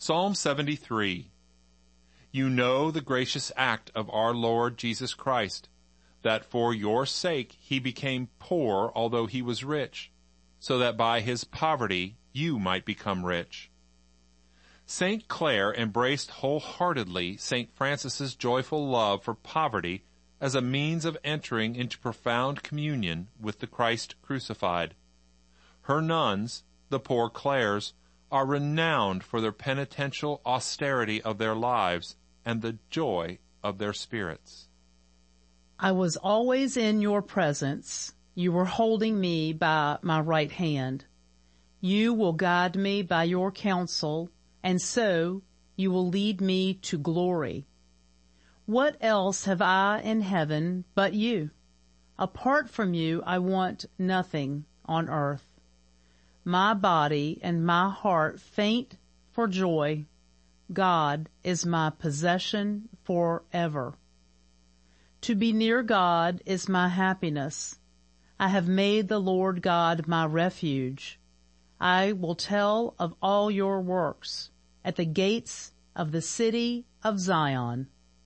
Psalm 73. You know the gracious act of our Lord Jesus Christ, that for your sake he became poor although he was rich, so that by his poverty you might become rich. St. Clare embraced wholeheartedly St. Francis's joyful love for poverty as a means of entering into profound communion with the Christ crucified. Her nuns, the Poor Clares, are renowned for their penitential austerity of their lives and the joy of their spirits. I was always in your presence. You were holding me by my right hand. You will guide me by your counsel, and so you will lead me to glory. What else have I in heaven but you? Apart from you, I want nothing on earth. My body and my heart faint for joy. God is my possession forever. To be near God is my happiness. I have made the Lord God my refuge. I will tell of all your works at the gates of the city of Zion.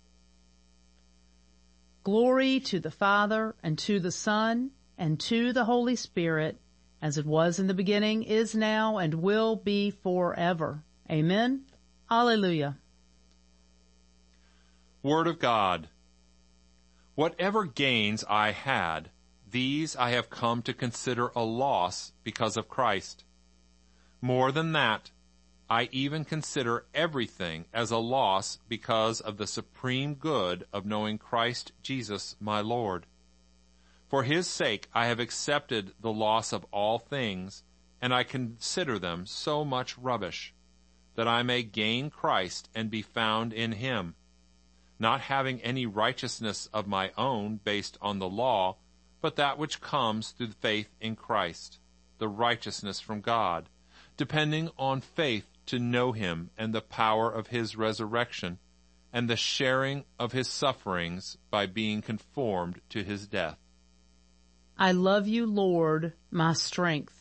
Glory to the Father, and to the Son, and to the Holy Spirit, as it was in the beginning, is now, and will be forever. Amen. Alleluia. Word of God. Whatever gains I had, these I have come to consider a loss because of Christ. More than that, I even consider everything as a loss because of the supreme good of knowing Christ Jesus my Lord. For his sake I have accepted the loss of all things, and I consider them so much rubbish, that I may gain Christ and be found in him, not having any righteousness of my own based on the law, but that which comes through faith in Christ, the righteousness from God, depending on faith to know him and the power of his resurrection, and the sharing of his sufferings by being conformed to his death. I love you, Lord, my strength.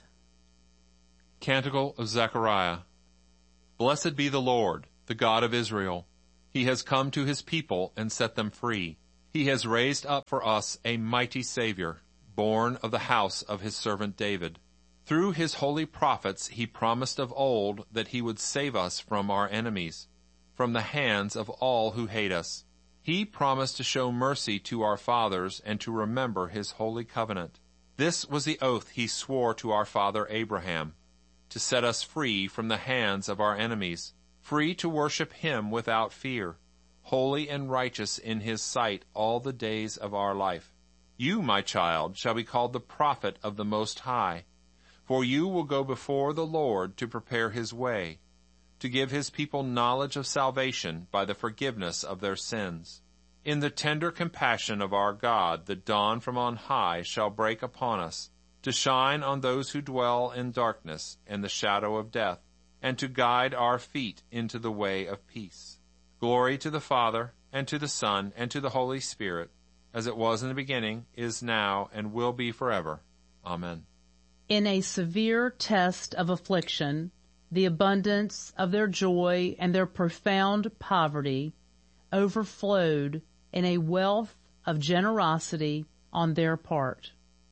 Canticle of Zechariah. Blessed be the Lord, the God of Israel. He has come to his people and set them free. He has raised up for us a mighty Savior, born of the house of his servant David. Through his holy prophets he promised of old that he would save us from our enemies, from the hands of all who hate us. He promised to show mercy to our fathers and to remember his holy covenant. This was the oath he swore to our father Abraham, to set us free from the hands of our enemies, free to worship him without fear, holy and righteous in his sight all the days of our life. You, my child, shall be called the prophet of the Most High, for you will go before the Lord to prepare his way, to give his people knowledge of salvation by the forgiveness of their sins. In the tender compassion of our God, the dawn from on high shall break upon us, to shine on those who dwell in darkness and the shadow of death, and to guide our feet into the way of peace. Glory to the Father, and to the Son, and to the Holy Spirit, as it was in the beginning, is now, and will be forever. Amen. In a severe test of affliction, the abundance of their joy and their profound poverty overflowed in a wealth of generosity on their part.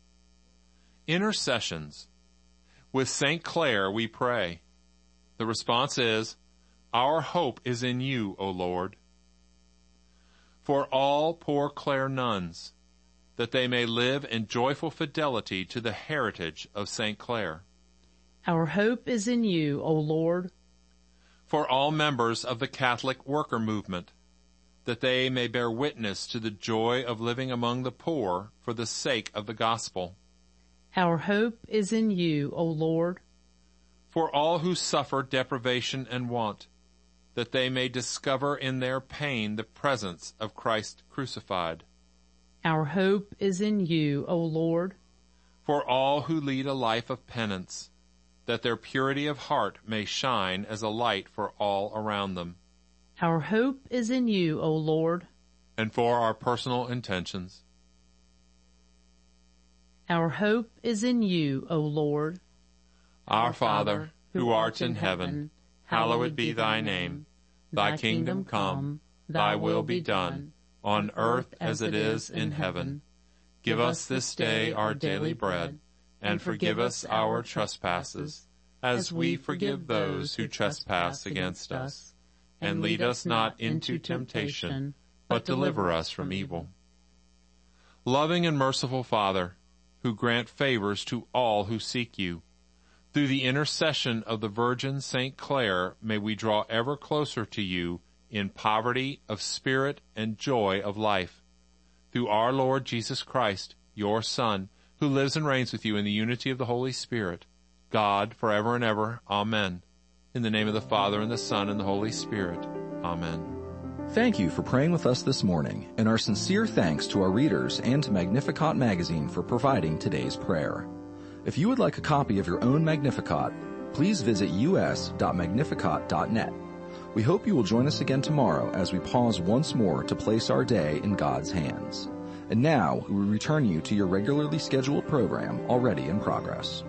Intercessions. With St. Clare we pray. The response is, Our hope is in you, O Lord. For all Poor Clare nuns, that they may live in joyful fidelity to the heritage of St. Clare. Our hope is in you, O Lord. For all members of the Catholic worker movement, that they may bear witness to the joy of living among the poor for the sake of the gospel. Our hope is in you, O Lord. For all who suffer deprivation and want, that they may discover in their pain the presence of Christ crucified. Our hope is in you, O Lord. For all who lead a life of penance, that their purity of heart may shine as a light for all around them. Our hope is in you, O Lord. And for our personal intentions. Our hope is in you, O Lord. Our Father, who art in heaven, hallowed be thy name. Thy kingdom come, thy will be done, on earth as it is in heaven. Give us this day our daily bread, and forgive us our trespasses, as we forgive those who trespass against us. And lead us not into temptation, but deliver us from evil. Loving and merciful Father, who grant favors to all who seek you, through the intercession of the Virgin St. Clare, may we draw ever closer to you in poverty of spirit and joy of life. Through our Lord Jesus Christ, your Son, who lives and reigns with you in the unity of the Holy Spirit, God, forever and ever. Amen. In the name of the Father, and the Son, and the Holy Spirit. Amen. Thank you for praying with us this morning, and our sincere thanks to our readers and to Magnificat Magazine for providing today's prayer. If you would like a copy of your own Magnificat, please visit us.magnificat.net. We hope you will join us again tomorrow as we pause once more to place our day in God's hands. And now, we return you to your regularly scheduled program already in progress.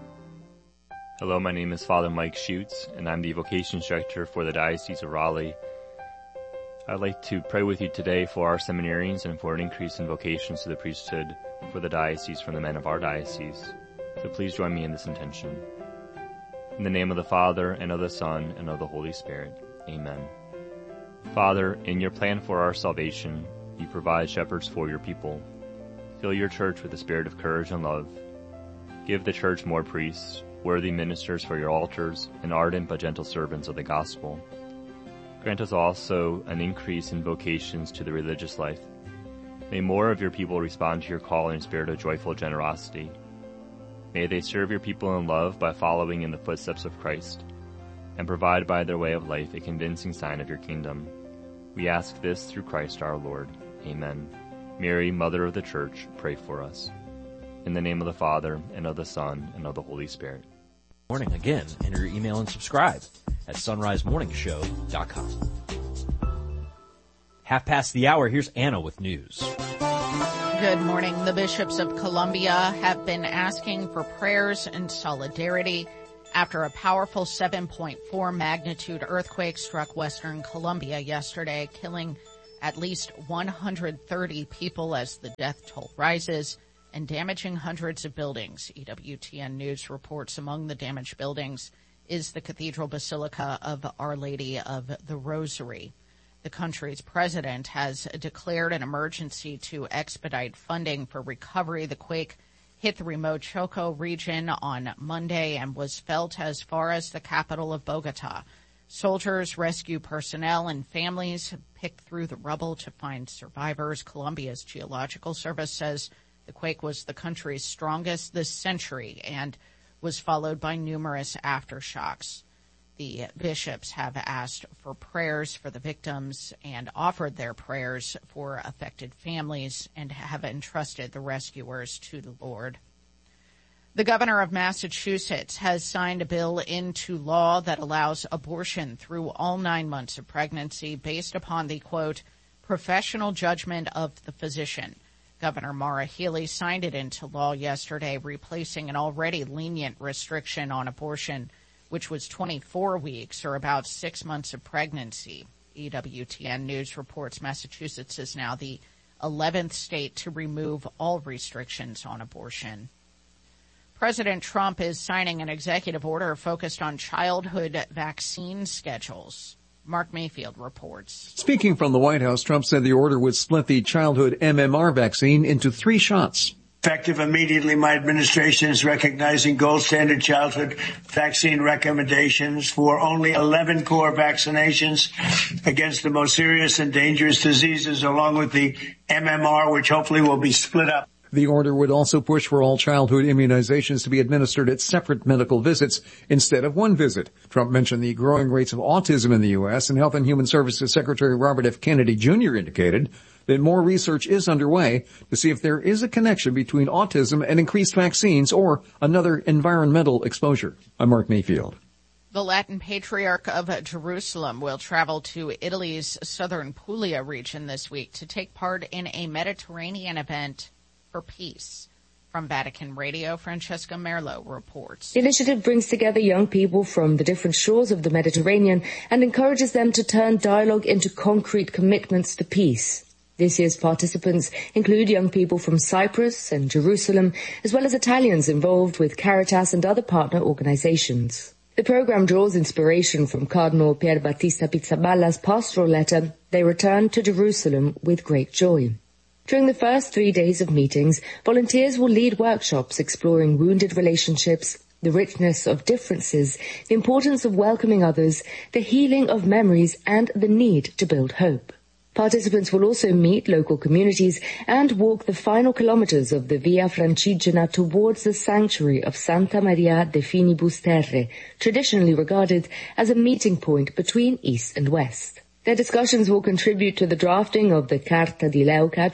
Hello, my name is Father Mike Schutz, and I'm the Vocations Director for the Diocese of Raleigh. I'd like to pray with you today for our seminarians and for an increase in vocations to the priesthood for the diocese from the men of our diocese. So please join me in this intention. In the name of the Father, and of the Son, and of the Holy Spirit. Amen. Father, in your plan for our salvation, you provide shepherds for your people. Fill your church with the spirit of courage and love. Give the church more priests, worthy ministers for your altars, and ardent but gentle servants of the gospel. Grant us also an increase in vocations to the religious life. May more of your people respond to your call in a spirit of joyful generosity. May they serve your people in love by following in the footsteps of Christ, and provide by their way of life a convincing sign of your kingdom. We ask this through Christ our Lord. Amen. Mary, Mother of the Church, pray for us. In the name of the Father, and of the Son, and of the Holy Spirit. Morning again. Enter your email and subscribe at sunrisemorningshow.com. 1:30. Here's Anna with news. Good morning. The bishops of Colombia have been asking for prayers and solidarity after a powerful 7.4 magnitude earthquake struck western Colombia yesterday, killing at least 130 people as the death toll rises and damaging hundreds of buildings. EWTN News reports among the damaged buildings is the Cathedral Basilica of Our Lady of the Rosary. The country's president has declared an emergency to expedite funding for recovery. The quake hit the remote Choco region on Monday and was felt as far as the capital of Bogota. Soldiers, rescue personnel, and families picked through the rubble to find survivors. Colombia's Geological Service says the quake was the country's strongest this century and was followed by numerous aftershocks. The bishops have asked for prayers for the victims and offered their prayers for affected families and have entrusted the rescuers to the Lord. The governor of Massachusetts has signed a bill into law that allows abortion through all 9 months of pregnancy based upon the, quote, professional judgment of the physician. Governor Maura Healey signed it into law yesterday, replacing an already lenient restriction on abortion, which was 24 weeks or about 6 months of pregnancy. EWTN News reports Massachusetts is now the 11th state to remove all restrictions on abortion. President Trump is signing an executive order focused on childhood vaccine schedules. Mark Mayfield reports. Speaking from the White House, Trump said the order would split the childhood MMR vaccine into 3 shots. Effective immediately, my administration is recognizing gold standard childhood vaccine recommendations for only 11 core vaccinations against the most serious and dangerous diseases, along with the MMR, which hopefully will be split up. The order would also push for all childhood immunizations to be administered at separate medical visits instead of one visit. Trump mentioned the growing rates of autism in the U.S., and Health and Human Services Secretary Robert F. Kennedy Jr. indicated that more research is underway to see if there is a connection between autism and increased vaccines or another environmental exposure. I'm Mark Mayfield. The Latin Patriarch of Jerusalem will travel to Italy's southern Puglia region this week to take part in a Mediterranean event for peace. From Vatican Radio, Francesca Merlo reports. The initiative brings together young people from the different shores of the Mediterranean and encourages them to turn dialogue into concrete commitments to peace. This year's participants include young people from Cyprus and Jerusalem, as well as Italians involved with Caritas and other partner organizations. The program draws inspiration from Cardinal Pier Battista Pizzaballa's pastoral letter, "They returned to Jerusalem with great joy." During the first 3 days of meetings, volunteers will lead workshops exploring wounded relationships, the richness of differences, the importance of welcoming others, the healing of memories, and the need to build hope. Participants will also meet local communities and walk the final kilometers of the Via Francigena towards the sanctuary of Santa Maria de Finibus Terre, traditionally regarded as a meeting point between East and West. Their discussions will contribute to the drafting of the Carta di Leuca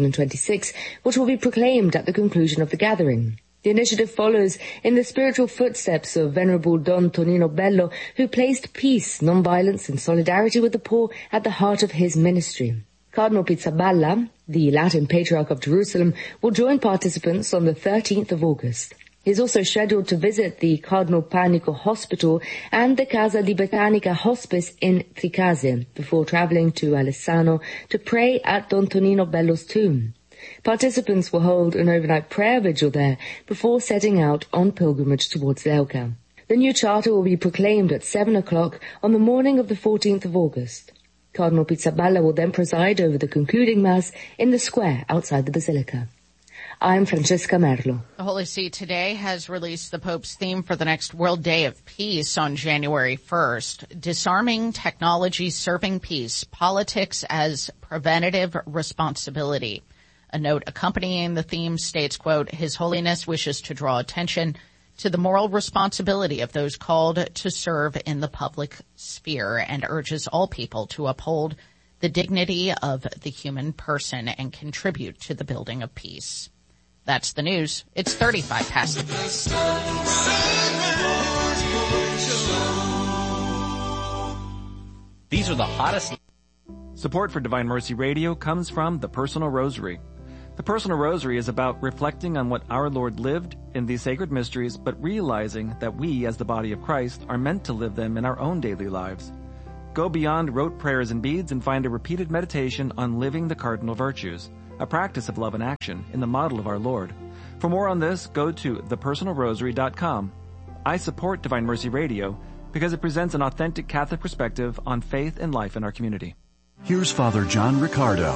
2026, which will be proclaimed at the conclusion of the gathering. The initiative follows in the spiritual footsteps of Venerable Don Tonino Bello, who placed peace, non-violence and solidarity with the poor at the heart of his ministry. Cardinal Pizzaballa, the Latin Patriarch of Jerusalem, will join participants on the 13th of August. He is also scheduled to visit the Cardinal Panico Hospital and the Casa di Botanica Hospice in Tricase before traveling to Alessano to pray at Don Tonino Bello's tomb. Participants will hold an overnight prayer vigil there before setting out on pilgrimage towards Leuca. The new charter will be proclaimed at 7 o'clock on the morning of the 14th of August. Cardinal Pizzaballa will then preside over the concluding Mass in the square outside the Basilica. I'm Francesca Merlo. The Holy See today has released the Pope's theme for the next World Day of Peace on January 1st, Disarming Technology, Serving Peace, Politics as Preventative Responsibility. A note accompanying the theme states, quote, His Holiness wishes to draw attention to the moral responsibility of those called to serve in the public sphere and urges all people to uphold the dignity of the human person and contribute to the building of peace. That's the news. It's 35 past. These are the hottest. Support for Divine Mercy Radio comes from the Personal Rosary. The Personal Rosary is about reflecting on what our Lord lived in these sacred mysteries, but realizing that we, as the body of Christ, are meant to live them in our own daily lives. Go beyond rote prayers and beads and find a repeated meditation on living the cardinal virtues, a practice of love and action in the model of our Lord. For more on this, go to thepersonalrosary.com. I support Divine Mercy Radio because it presents an authentic Catholic perspective on faith and life in our community. Here's Father John Riccardo.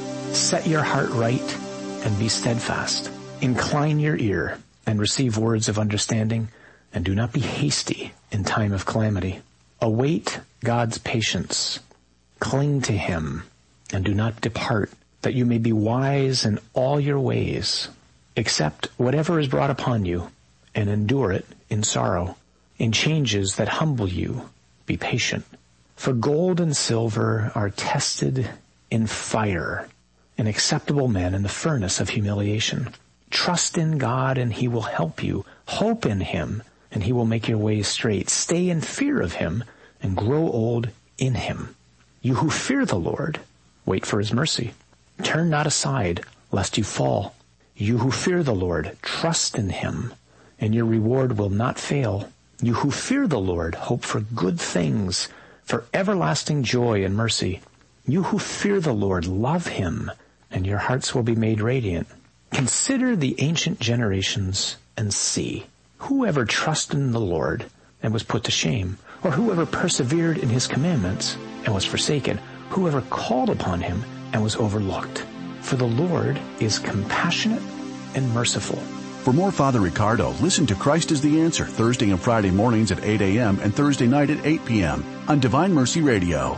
Set your heart right and be steadfast. Incline your ear and receive words of understanding, and do not be hasty in time of calamity. Await God's patience. Cling to Him and do not depart, that you may be wise in all your ways. Accept whatever is brought upon you and endure it in sorrow. In changes that humble you, be patient. For gold and silver are tested in fire, and acceptable men in the furnace of humiliation. Trust in God and He will help you. Hope in Him and He will make your ways straight. Stay in fear of Him and grow old in Him. You who fear the Lord, wait for His mercy. Turn not aside lest you fall. You who fear the Lord, trust in Him, and your reward will not fail. You who fear the Lord, hope for good things, for everlasting joy and mercy. You who fear the Lord, love Him, and your hearts will be made radiant. Consider the ancient generations and see. Whoever trusted in the Lord and was put to shame, or whoever persevered in His commandments and was forsaken, whoever called upon Him and was overlooked. For the Lord is compassionate and merciful. For more Father Riccardo, listen to Christ is the Answer Thursday and Friday mornings at 8 a.m. and Thursday night at 8 p.m. on Divine Mercy Radio.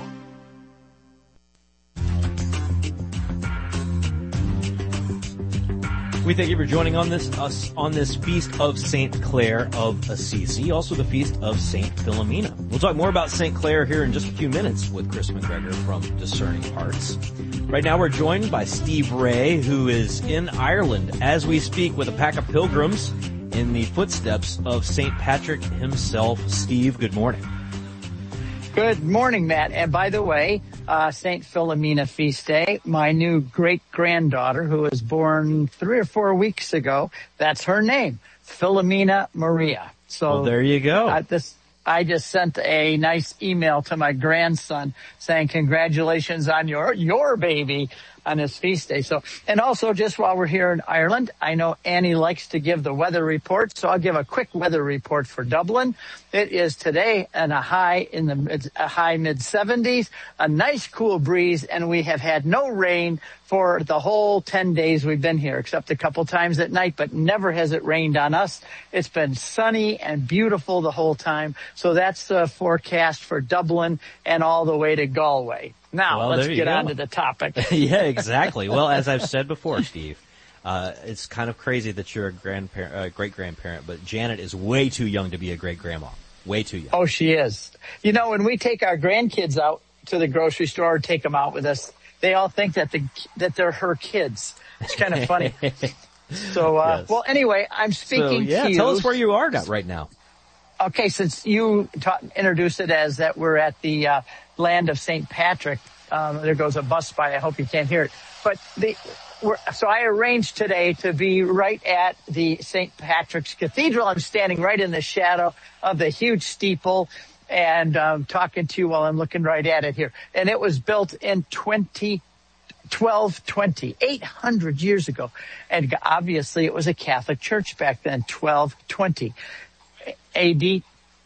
We thank you for joining us on this feast of St. Clare of Assisi, also the feast of St. Philomena. We'll talk more about St. Clare here in just a few minutes with Chris McGregor from Discerning Hearts. Right now we're joined by Steve Ray, who is in Ireland as we speak with a pack of pilgrims in the footsteps of St. Patrick himself. Steve, good morning. Good morning, Matt. And by the way, St. Philomena feast day. My new great-granddaughter, who was born 3 or 4 weeks ago, that's her name, Philomena Maria. So well, there you go. I just sent a nice email to my grandson saying congratulations on your baby on his feast day. So, and also just while we're here in Ireland, I know Annie likes to give the weather report, so I'll give a quick weather report for Dublin. It is today and a high mid-70s, a nice cool breeze, and we have had no rain for the whole 10 days we've been here, except a couple times at night, but never has it rained on us. It's been sunny and beautiful the whole time. So that's the forecast for Dublin and all the way to Galway. Now, let's get on to the topic. Yeah, exactly. Well, as I've said before, Steve, it's kind of crazy that you're a great-grandparent, but Janet is way too young to be a great-grandma. Way too young. Oh, she is. You know, when we take our grandkids out to the grocery store or take them out with us, they all think that they're her kids. It's kind of funny. So, yes. Well, anyway, I'm speaking to you. Tell us where you are right now. Okay, since you introduced it as that we're at the land of St. Patrick, there goes a bus by. I hope you can't hear it. But so I arranged today to be right at the St. Patrick's Cathedral. I'm standing right in the shadow of the huge steeple and talking to you while I'm looking right at it here. And it was built in 1220, 800 years ago. And obviously it was a Catholic church back then, 1220. AD,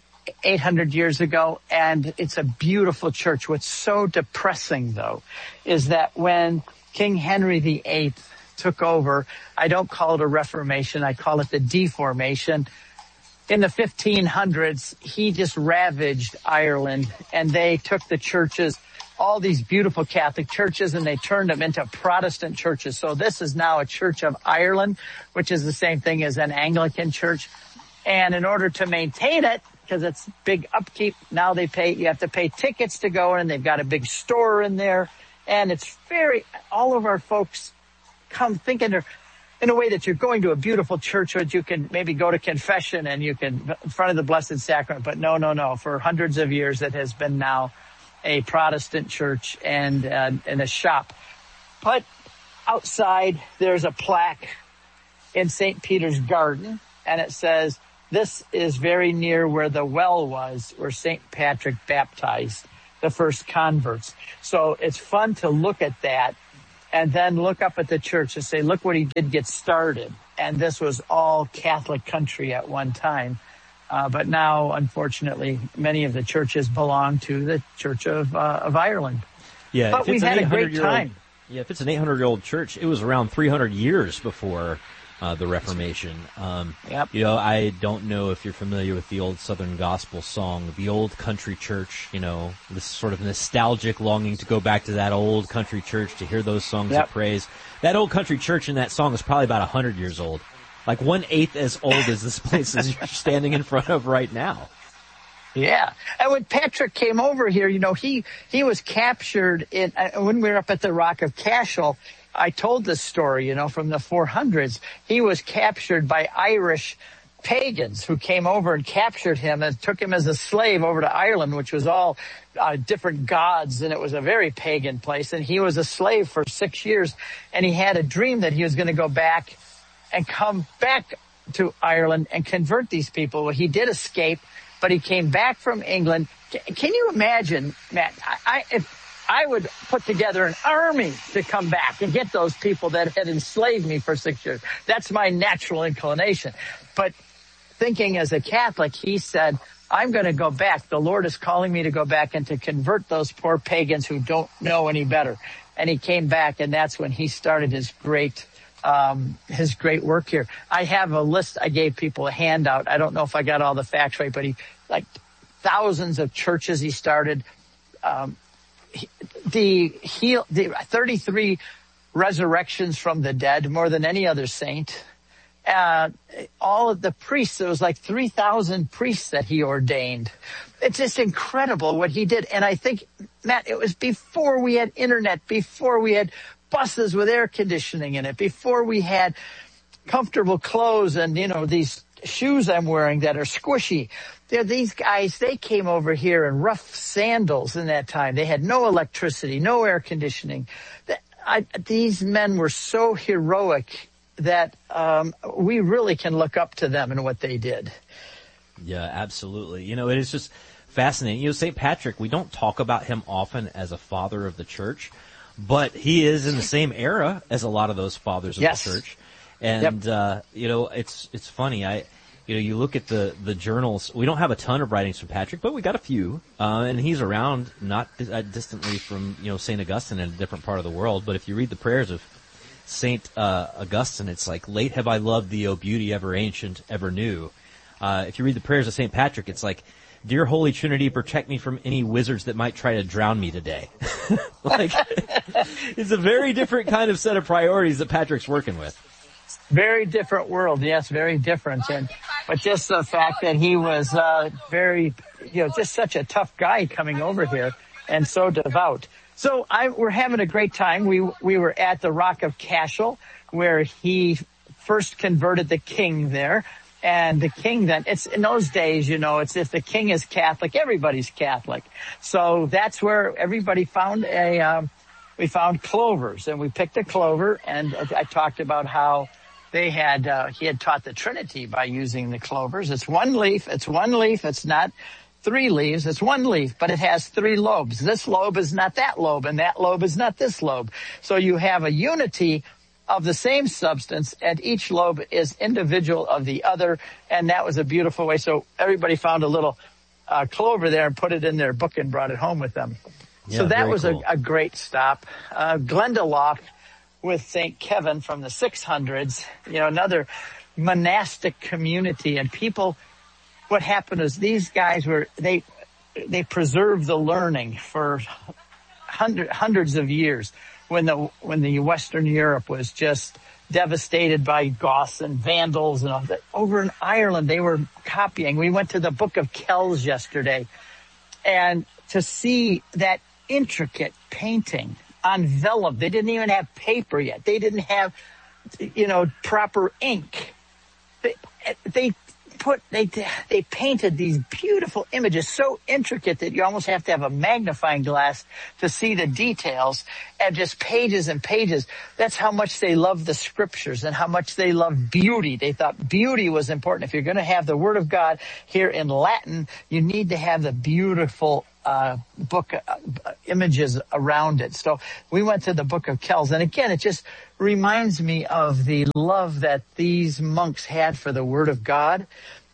800 years ago, and it's a beautiful church. What's so depressing, though, is that when King Henry VIII took over, I don't call it a reformation, I call it the deformation. In the 1500s, he just ravaged Ireland, and they took the churches, all these beautiful Catholic churches, and they turned them into Protestant churches. So this is now a Church of Ireland, which is the same thing as an Anglican church. And in order to maintain it, because it's big upkeep, now you have to pay tickets to go in. They've got a big store in there. And it's all of our folks come thinking in a way that you're going to a beautiful church where you can maybe go to confession and you can, in front of the Blessed Sacrament. But no. For hundreds of years, it has been now a Protestant church and a shop. But outside, there's a plaque in St. Peter's Garden, and it says, "This is very near where the well was, where St. Patrick baptized the first converts." So it's fun to look at that and then look up at the church and say, look what he did get started. And this was all Catholic country at one time. But now, unfortunately, many of the churches belong to the Church of Ireland. Yeah, but we've had a great time. Yeah, if it's an 800-year-old church, it was around 300 years before the Reformation. Yep. You know, I don't know if you're familiar with the old Southern gospel song, The Old Country Church, you know, this sort of nostalgic longing to go back to that old country church to hear those songs of praise. That old country church in that song is probably about 100 years old. Like 1/8 as old as this place is you're standing in front of right now. Yeah. And when Patrick came over here, you know, he was captured when we were up at the Rock of Cashel. I told this story, you know, from the 400s. He was captured by Irish pagans who came over and captured him and took him as a slave over to Ireland, which was all different gods, and it was a very pagan place. And he was a slave for 6 years, and he had a dream that he was going to go back and come back to Ireland and convert these people. Well, he did escape, but he came back from England. Can you imagine, Matt, if I would put together an army to come back and get those people that had enslaved me for 6 years. That's my natural inclination. But thinking as a Catholic, he said, I'm going to go back. The Lord is calling me to go back and to convert those poor pagans who don't know any better. And he came back, and that's when he started his great work here. I have a list. I gave people a handout. I don't know if I got all the facts right, but thousands of churches he started. The 33 resurrections from the dead, more than any other saint. All of the priests, there was like 3,000 priests that he ordained. It's just incredible what he did. And I think, Matt, it was before we had internet, before we had buses with air conditioning in it, before we had comfortable clothes and, you know, these shoes I'm wearing that are squishy. these guys, they came over here in rough sandals in that time. They had no electricity, no air conditioning. These men were so heroic that we really can look up to them and what they did. Yeah, absolutely. You know, it is just fascinating. You know, St. Patrick, we don't talk about him often as a father of the church, but he is in the same era as a lot of those fathers of the church. And, you know, it's funny. You look at the journals. We don't have a ton of writings from Patrick, but we got a few. And he's around not distantly from, you know, St. Augustine in a different part of the world. But if you read the prayers of St. Augustine, it's like, late have I loved thee, O beauty ever ancient, ever new. If you read the prayers of St. Patrick, it's like, dear Holy Trinity, protect me from any wizards that might try to drown me today. Like, it's a very different kind of set of priorities that Patrick's working with. Very different world, yes, very different. But just the fact that he was very, you know, just such a tough guy coming over here and so devout. So we're having a great time. We were at the Rock of Cashel, where he first converted the king there. And the king then, it's in those days, you know, it's if the king is Catholic, everybody's Catholic. So that's where everybody found we found clovers, and we picked a clover, and I talked about how he had taught the Trinity by using the clovers. It's one leaf, it's not 3 leaves, it's 1 leaf, but it has 3 lobes. This lobe is not that lobe, and that lobe is not this lobe. So you have a unity of the same substance, and each lobe is individual of the other, and that was a beautiful way. So everybody found a little clover there and put it in their book and brought it home with them. Yeah, so that was cool. a great stop. Glendalough with St. Kevin from the 600s, you know, another monastic community, and people, what happened is these guys they preserved the learning for hundreds of years. When the Western Europe was just devastated by Goths and Vandals and all that. Over in Ireland, they were copying. We went to the Book of Kells yesterday, and to see that intricate painting on vellum. They didn't even have paper yet. They didn't have, you know, proper ink. They painted these beautiful images, so intricate that you almost have to have a magnifying glass to see the details, and just pages and pages. That's how much they loved the scriptures and how much they loved beauty. They thought beauty was important. If you're going to have the Word of God here in Latin, you need to have the beautiful book images around it. So we went to the Book of Kells, and again, it just reminds me of the love that these monks had for the Word of God,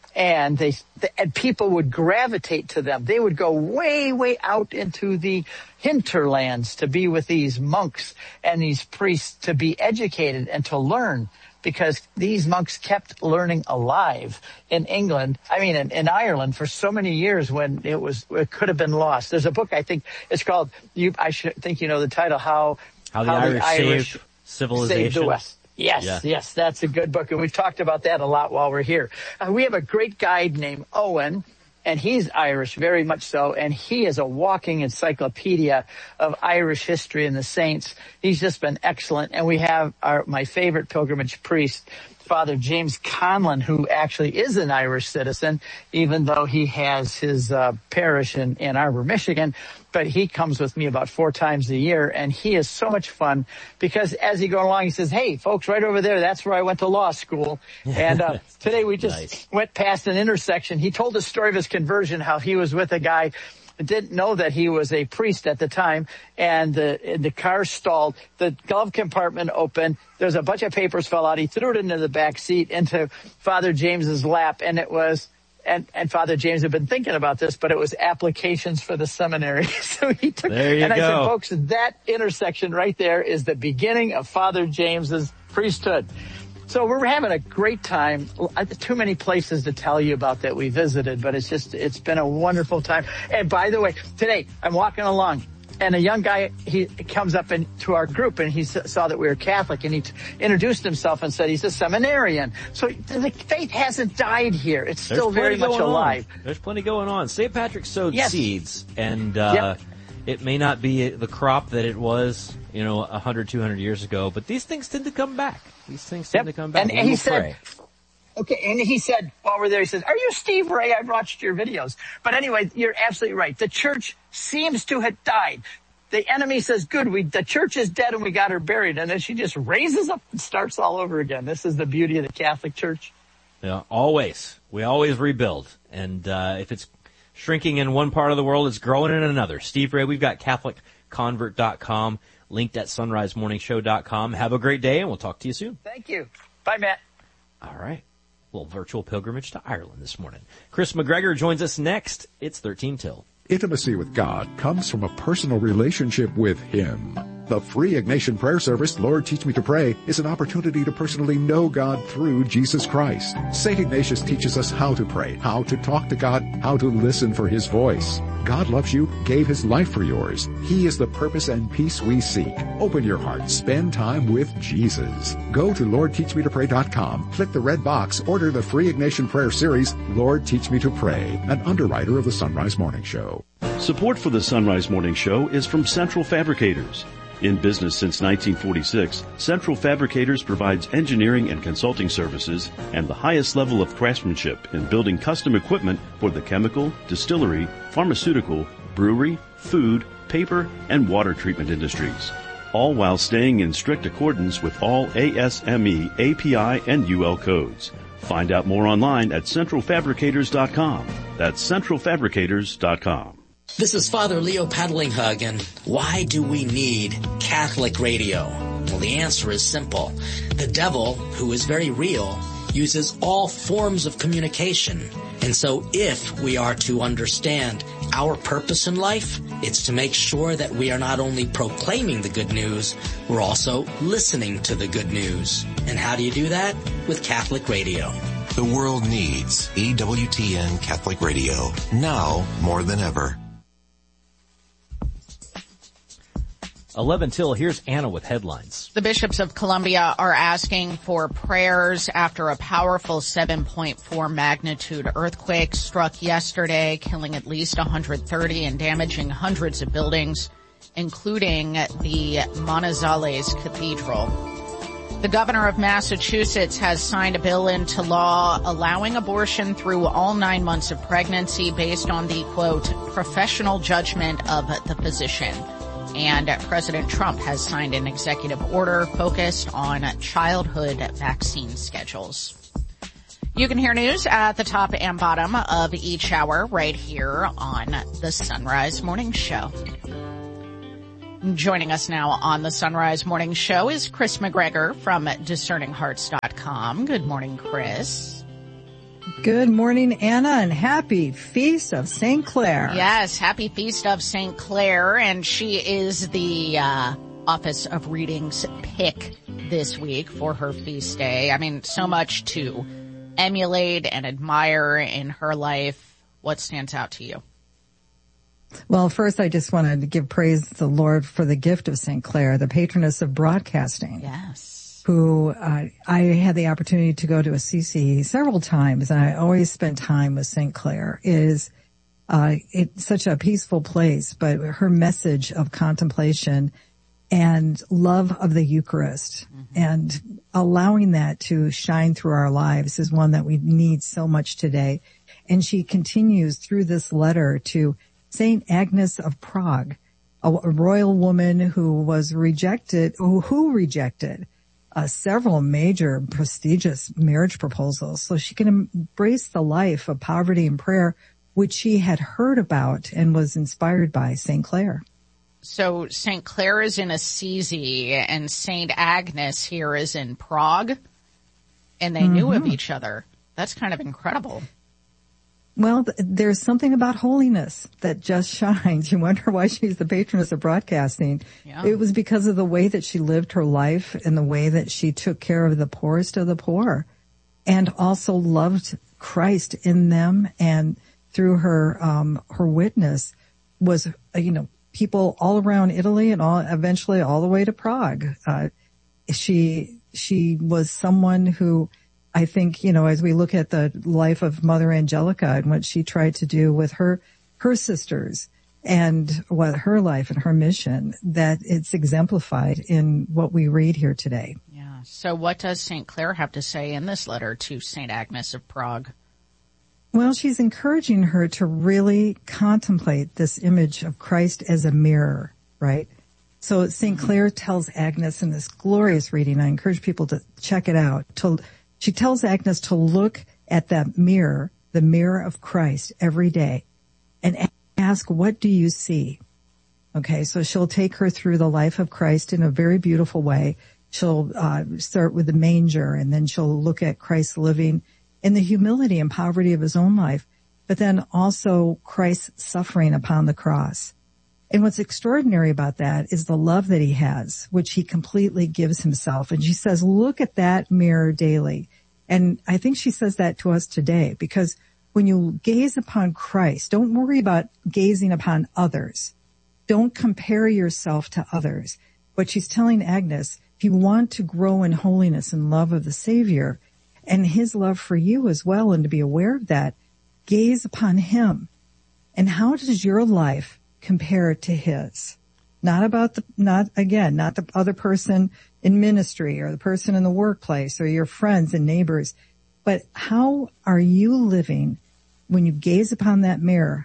and and people would gravitate to them. They would go way, way out into the hinterlands to be with these monks and these priests to be educated and to learn, because these monks kept learning alive in England, in Ireland for so many years when it could have been lost. There's a book, I think it's called, I think you know the title, How the Irish Civilization Saved the West. Yes, that's a good book, and we've talked about that a lot while we're here. We have a great guide named Owen, and he's Irish, very much so, and he is a walking encyclopedia of Irish history and the saints. He's just been excellent, and we have my favorite pilgrimage priest, Father James Conlon, who actually is an Irish citizen, even though he has his parish in Ann Arbor, Michigan. But he comes with me about 4 times a year, and he is so much fun because as he goes along, he says, "Hey, folks, right over there, that's where I went to law school." And today we just went past an intersection. He told the story of his conversion, how he was with a guy, didn't know that he was a priest at the time, and the car stalled. The glove compartment opened. There's a bunch of papers fell out. He threw it into the back seat, into Father James's lap, and it was... And Father James had been thinking about this, but it was applications for the seminary. So he took, I said, folks, that intersection right there is the beginning of Father James's priesthood. So we're having a great time. Too many places to tell you about that we visited, but it's been a wonderful time. And by the way, today I'm walking along, and a young guy, he comes up into our group, and he saw that we were Catholic, and he introduced himself and said he's a seminarian. So the faith hasn't died here. It's still very much alive. There's plenty going on. St. Patrick sowed seeds, and it may not be the crop that it was, 100, 200 years ago, but these things tend to come back. And he said, Okay, and he said, while we're there, he says, "Are you Steve Ray? I've watched your videos." But anyway, you're absolutely right. The church seems to have died. The enemy says, good, the church is dead and we got her buried. And then she just raises up and starts all over again. This is the beauty of the Catholic Church. Yeah, always. We always rebuild. And if it's shrinking in one part of the world, it's growing in another. Steve Ray, we've got CatholicConvert.com, linked at sunrisemorningshow.com. Have a great day, and we'll talk to you soon. Thank you. Bye, Matt. All right. A little virtual pilgrimage to Ireland this morning. Chris McGregor joins us next. It's 13 till. Intimacy with God comes from a personal relationship with Him. The free Ignatian prayer service, Lord Teach Me to Pray, is an opportunity to personally know God through Jesus Christ. St. Ignatius teaches us how to pray, how to talk to God, how to listen for His voice. God loves you, gave His life for yours. He is the purpose and peace we seek. Open your heart, spend time with Jesus. Go to LordTeachMeToPray.com, click the red box, order the free Ignatian prayer series, Lord Teach Me to Pray, an underwriter of the Sunrise Morning Show. Support for the Sunrise Morning Show is from Central Fabricators. In business since 1946, Central Fabricators provides engineering and consulting services and the highest level of craftsmanship in building custom equipment for the chemical, distillery, pharmaceutical, brewery, food, paper, and water treatment industries, all while staying in strict accordance with all ASME, API, and UL codes. Find out more online at centralfabricators.com. That's centralfabricators.com. This is Father Leo Paddlinghug, and why do we need Catholic radio? Well, the answer is simple. The devil, who is very real, uses all forms of communication. And so if we are to understand our purpose in life, it's to make sure that we are not only proclaiming the good news, we're also listening to the good news. And how do you do that? With Catholic radio. The world needs EWTN Catholic Radio, now more than ever. 11 till, here's Anna with headlines. The bishops of Columbia are asking for prayers after a powerful 7.4 magnitude earthquake struck yesterday, killing at least 130 and damaging hundreds of buildings, including the Manizales Cathedral. The governor of Massachusetts has signed a bill into law allowing abortion through all 9 months of pregnancy based on the, quote, professional judgment of the physician. And President Trump has signed an executive order focused on childhood vaccine schedules. You can hear news at the top and bottom of each hour right here on the Sunrise Morning Show. Joining us now on the Sunrise Morning Show is Chris McGregor from DiscerningHearts.com. Good morning, Chris. Good morning, Anna, and happy Feast of St. Clair. Yes, happy Feast of St. Clair, and she is the Office of Readings pick this week for her feast day. I mean, so much to emulate and admire in her life. What stands out to you? Well, first, I just wanted to give praise to the Lord for the gift of St. Clair, the patroness of broadcasting. Yes. Who I had the opportunity to go to Assisi several times, and I always spent time with St. Clair. It's such a peaceful place, but her message of contemplation and love of the Eucharist and allowing that to shine through our lives is one that we need so much today. And she continues through this letter to St. Agnes of Prague, a royal woman who was rejected, who rejected several major prestigious marriage proposals so she can embrace the life of poverty and prayer, which she had heard about and was inspired by St. Clair. So St. Clair is in Assisi and St. Agnes here is in Prague, and they knew of each other. That's kind of incredible. Well, there's something about holiness that just shines. You wonder why she's the patroness of broadcasting. Yeah. It was because of the way that she lived her life and the way that she took care of the poorest of the poor and also loved Christ in them. And through her, her witness was, people all around Italy and eventually all the way to Prague. She was someone who, I think, as we look at the life of Mother Angelica and what she tried to do with her sisters and what her life and her mission, that it's exemplified in what we read here today. Yeah. Yeah. So what does St. Clare have to say in this letter to St. Agnes of Prague? Well, she's encouraging her to really contemplate this image of Christ as a mirror, right? So St. Clare tells Agnes in this glorious reading, I encourage people to check it out, she tells Agnes to look at that mirror, the mirror of Christ, every day and ask, what do you see? Okay, so she'll take her through the life of Christ in a very beautiful way. She'll start with the manger, and then she'll look at Christ living in the humility and poverty of his own life, but then also Christ's suffering upon the cross. And what's extraordinary about that is the love that he has, which he completely gives himself. And she says, look at that mirror daily. And I think she says that to us today, because when you gaze upon Christ, don't worry about gazing upon others. Don't compare yourself to others. But she's telling Agnes, if you want to grow in holiness and love of the Savior and his love for you as well, and to be aware of that, gaze upon him. And how does your life compare to his? Not the other person in ministry or the person in the workplace or your friends and neighbors, but how are you living when you gaze upon that mirror?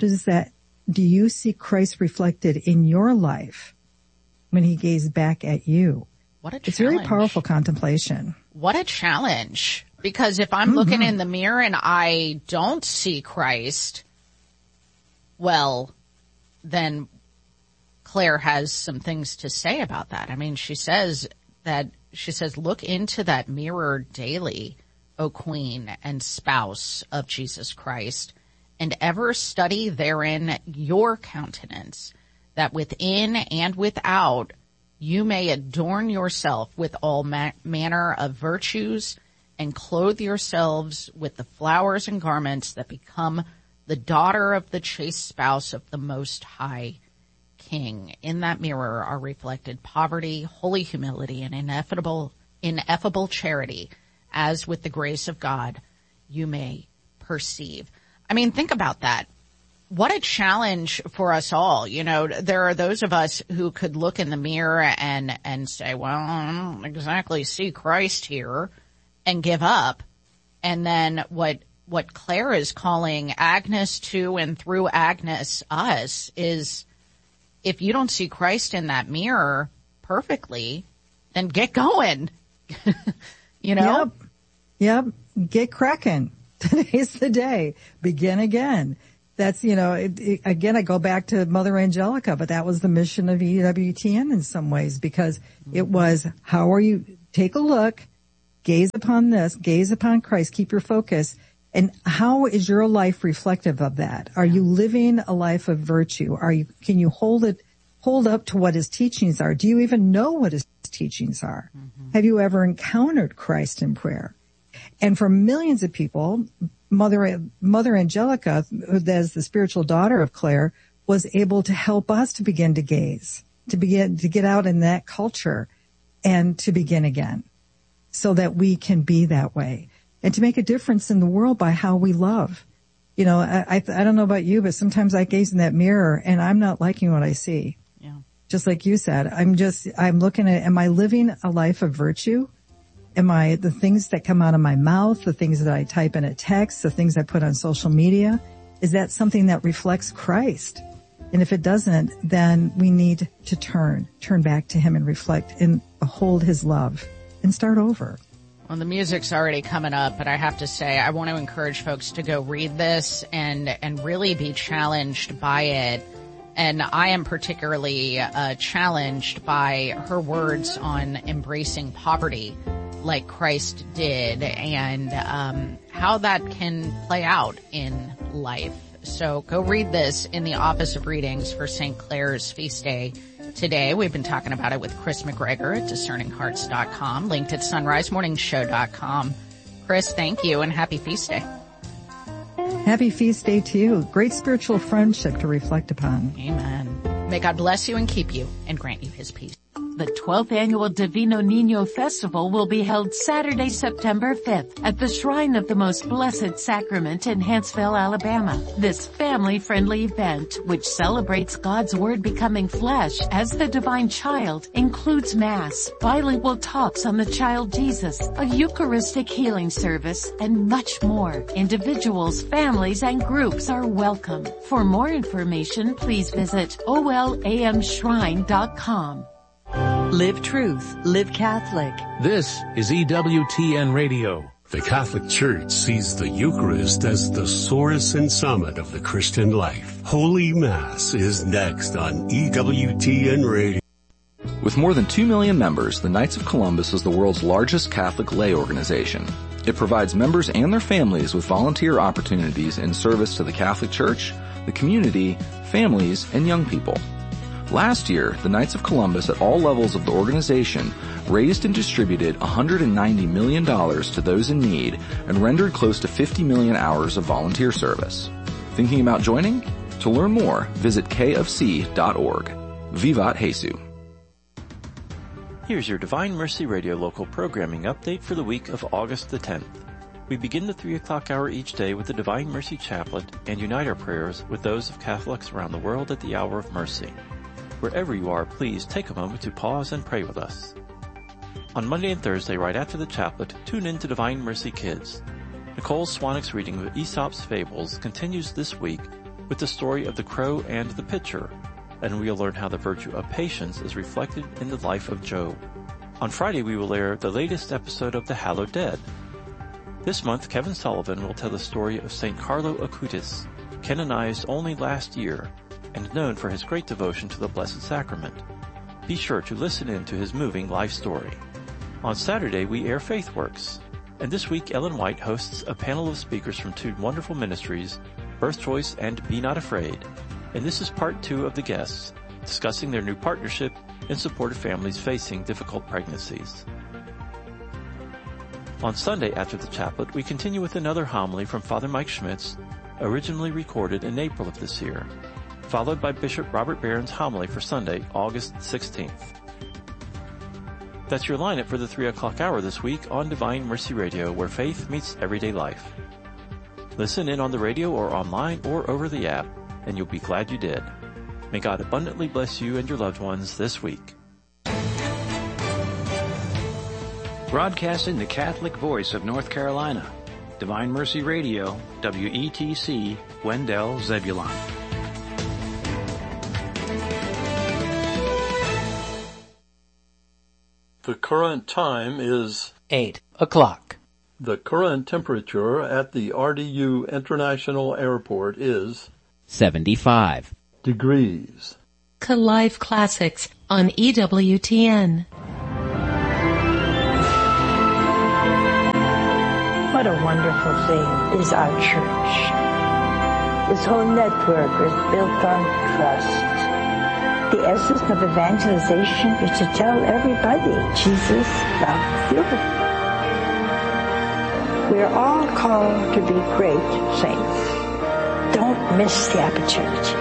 Do you see Christ reflected in your life when he gazed back at you? What a challenge. It's a very powerful contemplation. What a challenge. Because if I'm looking in the mirror and I don't see Christ, well, then Clare has some things to say about that. I mean, she says, look into that mirror daily, O Queen and spouse of Jesus Christ, and ever study therein your countenance, that within and without you may adorn yourself with all manner of virtues and clothe yourselves with the flowers and garments that become the daughter of the chaste spouse of the Most High King. In that mirror are reflected poverty, holy humility, and ineffable charity, as with the grace of God you may perceive. I mean, think about that. What a challenge for us all. You know, there are those of us who could look in the mirror and say, well, I don't exactly see Christ here, and give up. And then what Clare is calling Agnes to, and through Agnes us, is if you don't see Christ in that mirror perfectly, then get going. You know? Yep. Get cracking. Today's the day. Begin again. That's, again, I go back to Mother Angelica, but that was the mission of EWTN in some ways, because it was, take a look, gaze upon this, gaze upon Christ, keep your focus. And how is your life reflective of that? Are you living a life of virtue? Can you hold up to what his teachings are? Do you even know what his teachings are? Mm-hmm. Have you ever encountered Christ in prayer? And for millions of people, Mother Angelica, who is the spiritual daughter of Clare, was able to help us to begin to gaze, to get out in that culture and to begin again, so that we can be that way and to make a difference in the world by how we love. I don't know about you, but sometimes I gaze in that mirror and I'm not liking what I see. Yeah. Just like you said, I'm looking at, am I living a life of virtue? The things that come out of my mouth, the things that I type in a text, the things I put on social media, is that something that reflects Christ? And if it doesn't, then we need to turn back to him and reflect and behold his love and start over. Well, the music's already coming up, but I have to say, I want to encourage folks to go read this and really be challenged by it. And I am particularly challenged by her words on embracing poverty like Christ did, and how that can play out in life. So go read this in the Office of Readings for St. Clare's feast day today. We've been talking about it with Chris McGregor at discerninghearts.com, linked at sonrisemorningshow.com. Chris, thank you, and happy feast day. Happy feast day to you. Great spiritual friendship to reflect upon. Amen. May God bless you and keep you and grant you his peace. The 12th Annual Divino Niño Festival will be held Saturday, September 5th at the Shrine of the Most Blessed Sacrament in Huntsville, Alabama. This family-friendly event, which celebrates God's Word becoming flesh as the divine child, includes Mass, bilingual talks on the child Jesus, a Eucharistic healing service, and much more. Individuals, families, and groups are welcome. For more information, please visit olamshrine.com. Live truth, live Catholic. This is EWTN Radio. The Catholic Church sees the Eucharist as the source and summit of the Christian life. Holy Mass is next on EWTN Radio. With more than 2 million members, the Knights of Columbus is the world's largest Catholic lay organization. It provides members and their families with volunteer opportunities in service to the Catholic Church, the community, families, and young people. Last year, the Knights of Columbus at all levels of the organization raised and distributed $190 million to those in need and rendered close to 50 million hours of volunteer service. Thinking about joining? To learn more, visit kofc.org. Vivat Jesu. Here's your Divine Mercy Radio local programming update for the week of August the 10th. We begin the 3 o'clock hour each day with the Divine Mercy Chaplet and unite our prayers with those of Catholics around the world at the hour of mercy. Wherever you are, please take a moment to pause and pray with us. On Monday and Thursday, right after the chaplet, tune in to Divine Mercy Kids. Nicole Swanwick's reading of Aesop's Fables continues this week with the story of the crow and the pitcher, and we'll learn how the virtue of patience is reflected in the life of Job. On Friday, we will air the latest episode of The Hallowed Dead. This month, Kevin Sullivan will tell the story of St. Carlo Acutis, canonized only last year, and known for his great devotion to the Blessed Sacrament. Be sure to listen in to his moving life story. On Saturday, we air FaithWorks, and this week Ellen White hosts a panel of speakers from 2 wonderful ministries, Birth Choice and Be Not Afraid, and this is part 2 of the guests, discussing their new partnership in support of families facing difficult pregnancies. On Sunday after the chaplet, we continue with another homily from Father Mike Schmitz, originally recorded in April of this year, followed by Bishop Robert Barron's homily for Sunday, August 16th. That's your lineup for the 3 o'clock hour this week on Divine Mercy Radio, where faith meets everyday life. Listen in on the radio or online or over the app, and you'll be glad you did. May God abundantly bless you and your loved ones this week. Broadcasting the Catholic voice of North Carolina, Divine Mercy Radio, WETC, Wendell, Zebulon. The current time is 8 o'clock. The current temperature at the RDU International Airport is 75 degrees. Live Classics on EWTN. What a wonderful thing is our church. This whole network is built on trust. The essence of evangelization is to tell everybody Jesus loves you. We're all called to be great saints. Don't miss the opportunity.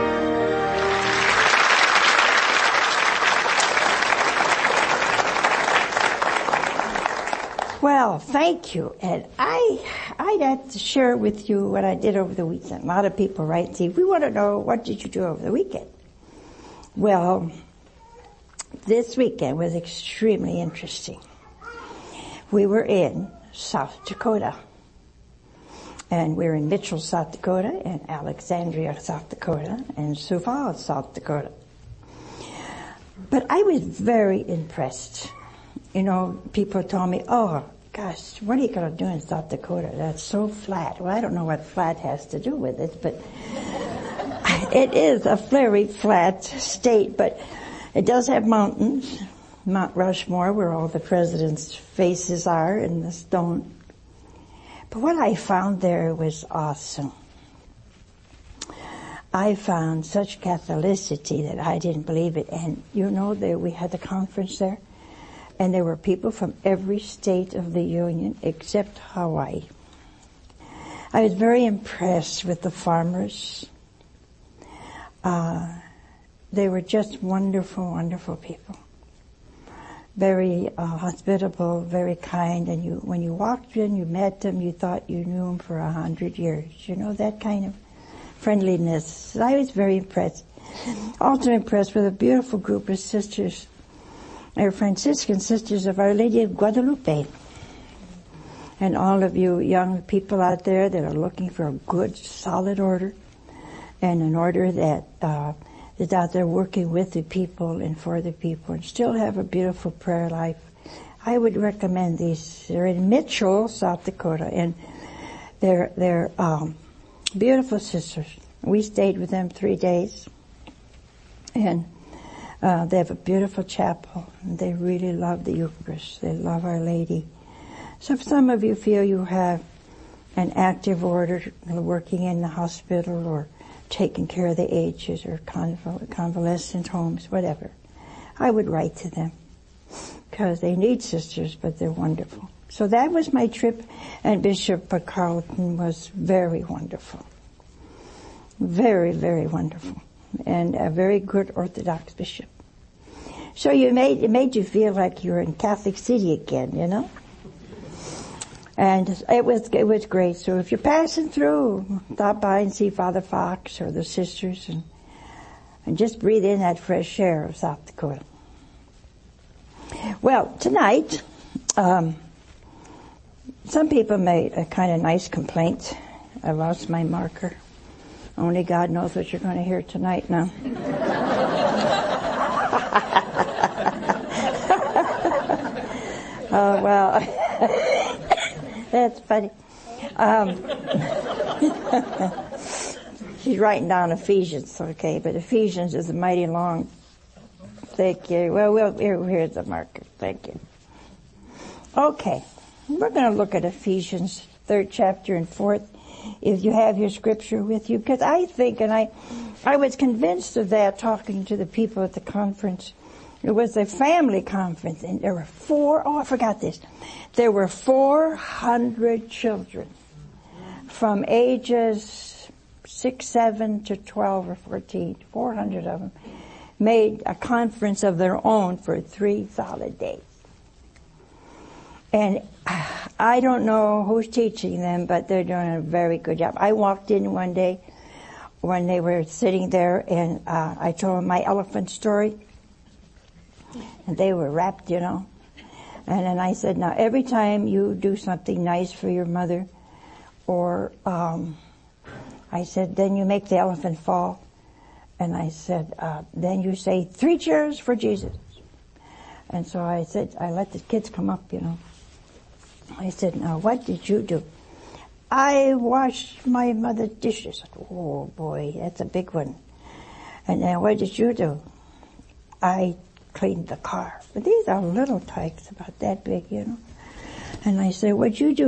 Well, thank you. And I'd like to share with you what I did over the weekend. A lot of people write and say, we want to know, what did you do over the weekend? Well, this weekend was extremely interesting. We were in South Dakota. And we're in Mitchell, South Dakota, and Alexandria, South Dakota, and Sioux Falls, South Dakota. But I was very impressed. You know, people told me, oh, gosh, what are you going to do in South Dakota? That's so flat. Well, I don't know what flat has to do with it, but it is a very flat state, but it does have mountains. Mount Rushmore, where all the presidents' faces are in the stone. But what I found there was awesome. I found such Catholicity that I didn't believe it. And you know, we had the conference there, and there were people from every state of the Union except Hawaii. I was very impressed with the farmers. They were just wonderful, wonderful people. very hospitable, very kind, and when you walked in, you met them, you thought you knew them for 100 years. You know, that kind of friendliness. I was very impressed. Also impressed with a beautiful group of sisters. They're Franciscan sisters of Our Lady of Guadalupe. And all of you young people out there that are looking for a good, solid order, and an order that is out there working with the people and for the people, and still have a beautiful prayer life, I would recommend these. They're in Mitchell, South Dakota, and they're beautiful sisters. We stayed with them 3 days, and they have a beautiful chapel, and they really love the Eucharist. They love Our Lady. So if some of you feel you have an active order working in the hospital or taking care of the aged or convalescent homes, whatever, I would write to them because they need sisters, but they're wonderful. So that was my trip, and Bishop Carlton was very wonderful. Very, very wonderful. And a very good Orthodox bishop. So it made you feel like you were in Catholic City again, you know? And it was great. So if you're passing through, stop by and see Father Fox or the sisters and just breathe in that fresh air of South Dakota. Well, tonight, some people made a kind of nice complaint. I lost my marker. Only God knows what you're going to hear tonight now. Oh, well. That's funny. She's writing down Ephesians, okay, but Ephesians is a mighty long. Thank you. Well, here's the marker. Thank you. Okay, we're going to look at Ephesians 3rd chapter and 4th, if you have your scripture with you, because I think, and I was convinced of that talking to the people at the conference. It was a family conference, and there were I forgot this. There were 400 children from ages 6, 7 to 12 or 14. 400 of them made a conference of their own for 3 solid days. And I don't know who's teaching them, but they're doing a very good job. I walked in one day when they were sitting there, and I told them my elephant story. And they were rapt, you know. And then I said, now every time you do something nice for your mother, or I said, then you make the elephant fall. And I said, then you say 3 cheers for Jesus. And so I said, I let the kids come up, you know. I said, now what did you do? I washed my mother's dishes. Oh boy, that's a big one. And then what did you do? I cleaned the car. But these are little tykes, about that big, you know. And I said, what'd you do?